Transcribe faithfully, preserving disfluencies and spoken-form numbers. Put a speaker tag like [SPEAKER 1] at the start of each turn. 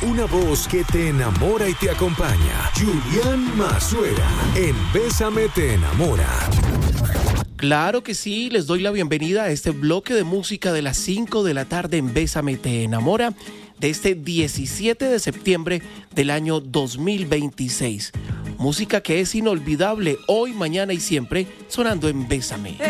[SPEAKER 1] una voz que te enamora y te acompaña. Julián Mazuera, en Bésame te enamora.
[SPEAKER 2] Claro que sí, les doy la bienvenida a este bloque de música de las cinco de la tarde en Bésame te enamora de este diecisiete de septiembre del año dos mil veintiséis. Música que es inolvidable hoy, mañana y siempre sonando en Bésame.